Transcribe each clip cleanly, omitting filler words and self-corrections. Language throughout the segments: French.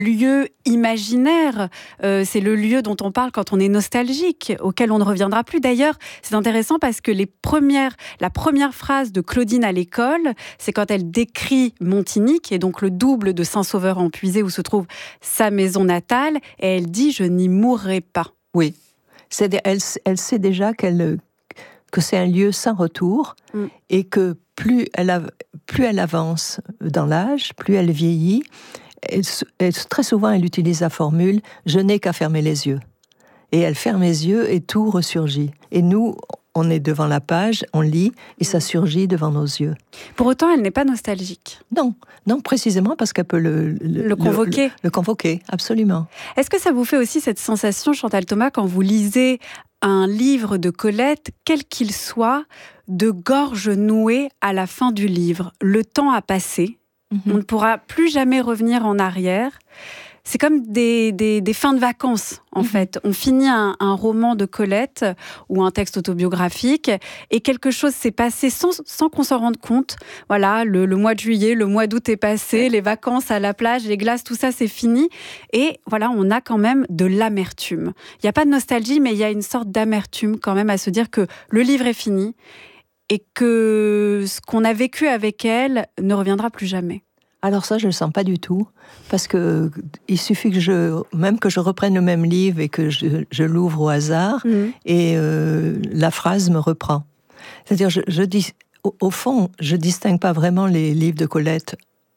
lieu imaginaire, c'est le lieu dont on parle quand on est nostalgique, auquel on ne reviendra plus. D'ailleurs, c'est intéressant parce que la première phrase de Claudine à l'école, c'est quand elle décrit Montigny, qui est donc le double de Saint-Sauveur-en-Puisé où se trouve sa maison natale, et elle dit « Je n'y mourrai pas ». Oui, elle sait déjà que c'est un lieu sans retour et que plus elle avance dans l'âge, plus elle vieillit. Très souvent, elle utilise la formule « je n'ai qu'à fermer les yeux ». Et elle ferme les yeux et tout ressurgit. Et nous, on est devant la page, on lit, et ça surgit devant nos yeux. Pour autant, elle n'est pas nostalgique. Non, précisément parce qu'elle peut le convoquer. Le convoquer, absolument. Est-ce que ça vous fait aussi cette sensation, Chantal Thomas, quand vous lisez un livre de Colette, quel qu'il soit, de gorge nouée à la fin du livre? Le temps a passé. On ne pourra plus jamais revenir en arrière. C'est comme des fins de vacances, en fait. On finit un roman de Colette ou un texte autobiographique et quelque chose s'est passé sans qu'on s'en rende compte. Voilà, le mois de juillet, le mois d'août est passé, les vacances à la plage, les glaces, tout ça, c'est fini. Et voilà, on a quand même de l'amertume. Il n'y a pas de nostalgie, mais il y a une sorte d'amertume quand même à se dire que le livre est fini et que ce qu'on a vécu avec elle ne reviendra plus jamais. Alors ça, je le sens pas du tout, parce que il suffit que même que je reprenne le même livre et que je l'ouvre au hasard, et la phrase me reprend. C'est-à-dire, au fond, je distingue pas vraiment les livres de Colette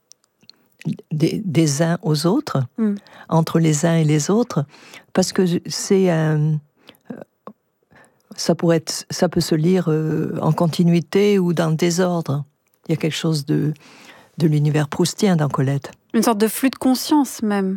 des uns aux autres, entre les uns et les autres, parce que ça peut se lire en continuité ou dans le désordre. Il y a quelque chose de l'univers proustien dans Colette. Une sorte de flux de conscience, même.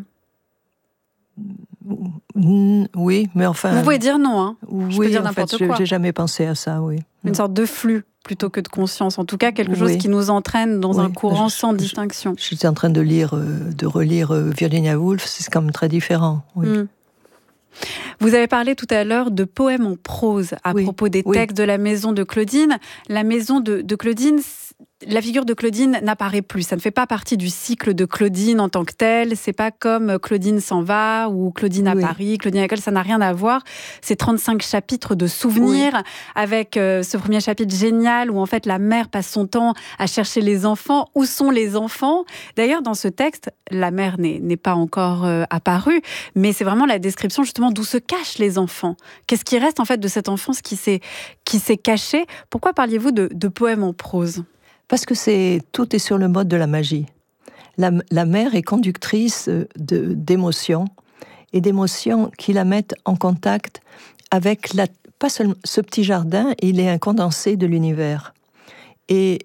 Oui, mais enfin... Vous pouvez dire non, hein. Je peux dire n'importe quoi. J'ai jamais pensé à ça, oui. Une sorte de flux, plutôt que de conscience. En tout cas, quelque chose qui nous entraîne dans un courant sans distinction. Je suis en train de relire Virginia Woolf, c'est quand même très différent, oui. Vous avez parlé tout à l'heure de poèmes en prose à propos des textes de la maison de Claudine. La maison de Claudine, la figure de Claudine n'apparaît plus. Ça ne fait pas partie du cycle de Claudine en tant que tel. C'est pas comme Claudine s'en va ou Claudine à Paris, Claudine à l'école, ça n'a rien à voir. C'est 35 chapitres de souvenirs avec ce premier chapitre génial où en fait la mère passe son temps à chercher les enfants. Où sont les enfants? D'ailleurs, dans ce texte, la mère n'est pas encore apparue, mais c'est vraiment la description justement d'où se cachent les enfants. Qu'est-ce qui reste en fait de cette enfance qui s'est cachée? Pourquoi parliez-vous de poèmes en prose? Parce que tout est sur le mode de la magie. La mère est conductrice d'émotions, et d'émotions qui la mettent en contact avec pas seulement ce petit jardin, il est un condensé de l'univers. Et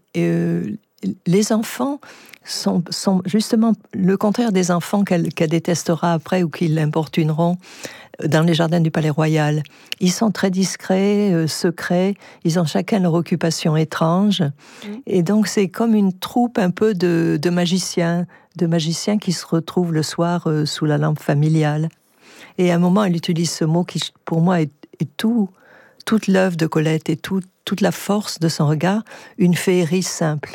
les enfants sont justement le contraire des enfants qu'elle détestera après ou qui l'importuneront dans les jardins du Palais Royal. Ils sont très discrets, secrets, ils ont chacun leur occupation étrange. Et donc c'est comme une troupe un peu de magiciens qui se retrouvent le soir sous la lampe familiale. Et à un moment, elle utilise ce mot qui, pour moi, est toute l'œuvre de Colette et toute la force de son regard, une féerie simple.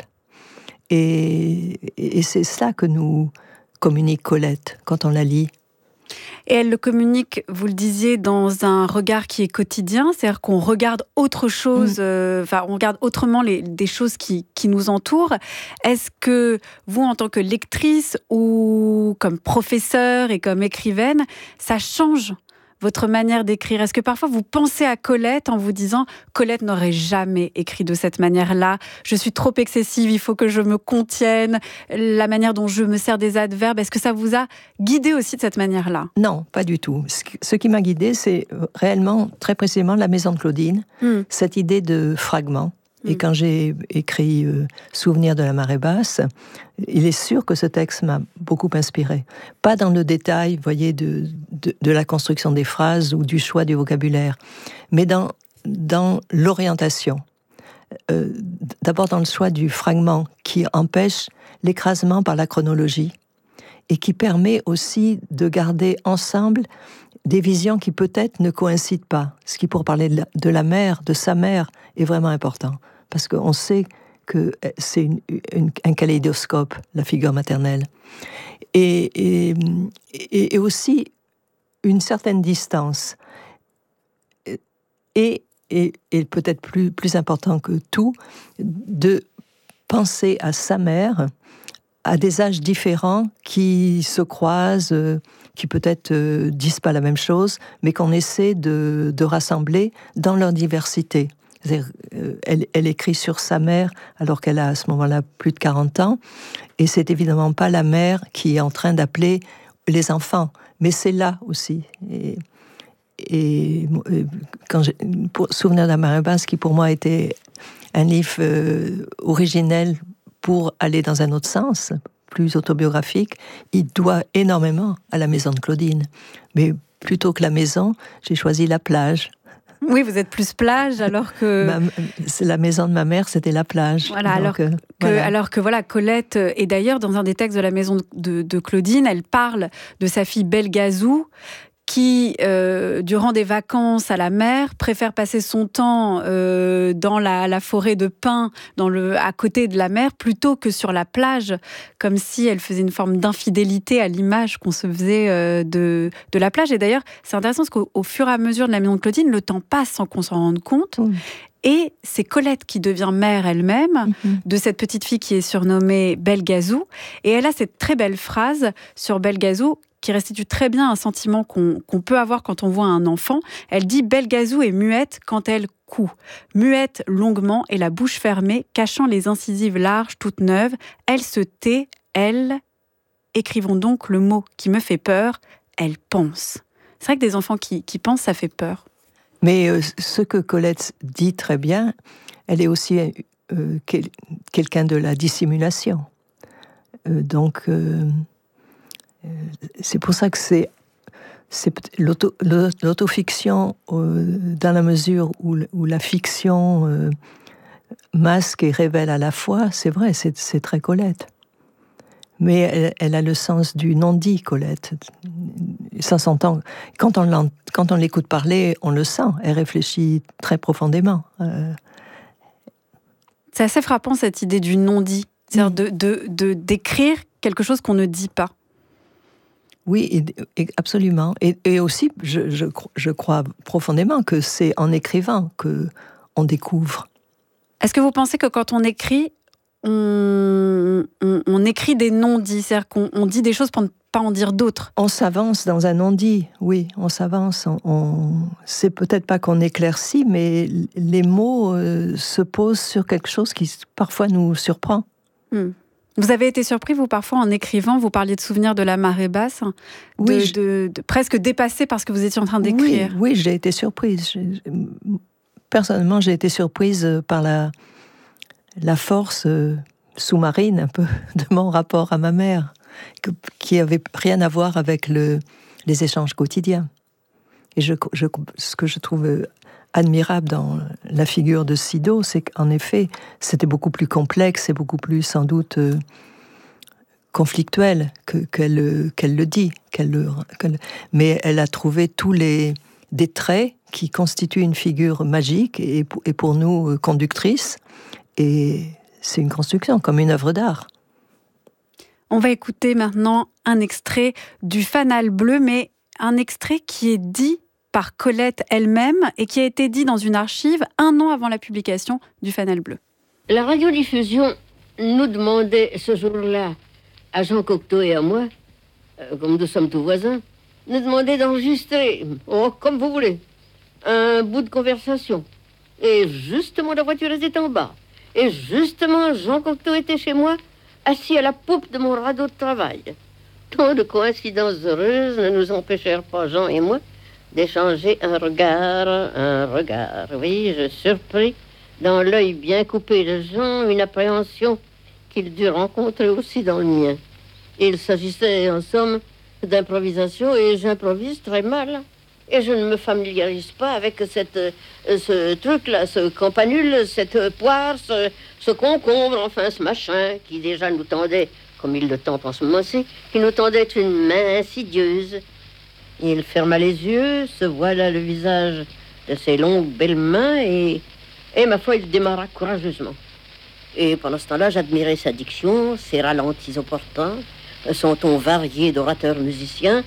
Et c'est ça que nous communique Colette quand on la lit. Et elle le communique, vous le disiez, dans un regard qui est quotidien, c'est-à-dire qu'on regarde autre chose, on regarde autrement des choses qui nous entourent. Est-ce que vous, en tant que lectrice ou comme professeure et comme écrivaine, ça change votre manière d'écrire? Est-ce que parfois vous pensez à Colette en vous disant « Colette n'aurait jamais écrit de cette manière-là, je suis trop excessive, il faut que je me contienne, la manière dont je me sers des adverbes », est-ce que ça vous a guidé aussi de cette manière-là? Non, pas du tout. Ce qui m'a guidée, c'est réellement, très précisément, la maison de Claudine, cette idée de fragments. Et quand j'ai écrit Souvenir de la marée basse, il est sûr que ce texte m'a beaucoup inspiré. Pas dans le détail, vous voyez, de la construction des phrases ou du choix du vocabulaire, mais dans l'orientation. D'abord dans le choix du fragment qui empêche l'écrasement par la chronologie et qui permet aussi de garder ensemble des visions qui peut-être ne coïncident pas. Ce qui, pour parler de la mère, de sa mère, est vraiment important. Parce qu'on sait que c'est un kaléidoscope, la figure maternelle. Et aussi une certaine distance. Et peut-être plus important que tout, de penser à sa mère à des âges différents qui se croisent, qui peut-être disent pas la même chose, mais qu'on essaie de rassembler dans leur diversité. Elle écrit sur sa mère alors qu'elle a à ce moment-là plus de 40 ans, et c'est évidemment pas la mère qui est en train d'appeler les enfants, mais c'est là aussi. Et pour Souvenir de la marée basse, qui pour moi était un livre originel pour aller dans un autre sens, plus autobiographique, il doit énormément à la maison de Claudine. Mais plutôt que la maison, j'ai choisi la plage. Oui, vous êtes plus plage, alors que... C'est la maison de ma mère, c'était la plage. Voilà, donc, alors que voilà, Colette, et d'ailleurs, dans un des textes de la maison de Claudine, elle parle de sa fille Belgazou, qui, durant des vacances à la mer, préfère passer son temps dans la forêt de pins, à côté de la mer, plutôt que sur la plage, comme si elle faisait une forme d'infidélité à l'image qu'on se faisait de la plage. Et d'ailleurs, c'est intéressant parce qu'au fur et à mesure de la maison de Claudine, le temps passe sans qu'on s'en rende compte. Et c'est Colette qui devient mère elle-même de cette petite fille qui est surnommée Belgazou. Et elle a cette très belle phrase sur Belgazou qui restitue très bien un sentiment qu'on peut avoir quand on voit un enfant. Elle dit « Belgazou est muette quand elle coud. Muette longuement et la bouche fermée, cachant les incisives larges toutes neuves. Elle se tait, elle... Écrivons donc le mot qui me fait peur, elle pense. » C'est vrai que des enfants qui pensent, ça fait peur. Mais ce que Colette dit très bien, elle est aussi quelqu'un de la dissimulation. C'est pour ça que c'est l'autofiction dans la mesure où la fiction masque et révèle à la fois. C'est vrai, c'est très Colette. Mais elle a le sens du non-dit, Colette. Ça s'entend. Quand on l'écoute parler, on le sent. Elle réfléchit très profondément. C'est assez frappant, cette idée du non-dit. C'est-à-dire d'écrire quelque chose qu'on ne dit pas. Oui, absolument. Et aussi, je crois profondément que c'est en écrivant qu'on découvre. Est-ce que vous pensez que quand on écrit, on écrit des non-dits, c'est-à-dire qu'on dit des choses pour ne pas en dire d'autres? On s'avance dans un non-dit, oui, on s'avance. C'est peut-être pas qu'on éclaircit, mais les mots se posent sur quelque chose qui parfois nous surprend. Vous avez été surpris, vous, parfois, en écrivant, vous parliez de Souvenir de la marée basse, de presque dépassé par ce que vous étiez en train d'écrire. Oui, j'ai été surprise. Personnellement, j'ai été surprise par la force sous-marine, un peu, de mon rapport à ma mère, qui avait rien à voir avec les échanges quotidiens. Et ce que je trouve admirable dans la figure de Sido, c'est qu'en effet, c'était beaucoup plus complexe et beaucoup plus, sans doute, conflictuel qu'elle le dit. Mais elle a trouvé tous des traits qui constituent une figure magique et pour nous conductrice. Et c'est une construction, comme une œuvre d'art. On va écouter maintenant un extrait du Fanal bleu, mais un extrait qui est dit par Colette elle-même et qui a été dit dans une archive 1 an avant la publication du Fanal bleu. La radiodiffusion nous demandait ce jour-là, à Jean Cocteau et à moi, comme nous sommes tous voisins, nous demandait d'enregistrer, comme vous voulez, un bout de conversation. Et justement, la voiture était en bas. Et justement, Jean Cocteau était chez moi, assis à la poupe de mon radeau de travail. Tant de coïncidences heureuses ne nous empêchèrent pas, Jean et moi, d'échanger un regard. Oui, je surpris dans l'œil bien coupé de Jean une appréhension qu'il dut rencontrer aussi dans le mien. Il s'agissait, en somme, d'improvisation, et j'improvise très mal. Et je ne me familiarise pas avec ce truc-là, ce campanule, cette poire, ce concombre, enfin ce machin, qui déjà nous tendait, comme il le tend en ce moment-ci, qui nous tendait une main insidieuse. Il ferma les yeux, se voila le visage de ses longues belles mains, et ma foi, il démarra courageusement. Et pendant ce temps-là, j'admirais sa diction, ses ralentis opportuns, son ton varié d'orateur musicien,